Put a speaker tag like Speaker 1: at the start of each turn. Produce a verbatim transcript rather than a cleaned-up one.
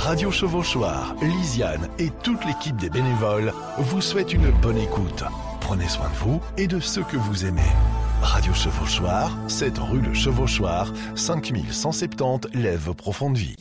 Speaker 1: Radio Chevauchoir, Lisiane et toute l'équipe des bénévoles vous souhaitent une bonne écoute. Prenez soin de vous et de ceux que vous aimez. Radio Chevauchoir, sept rue Le Chevauchoir, cinq mille cent soixante-dix Lèves Profonde Vie.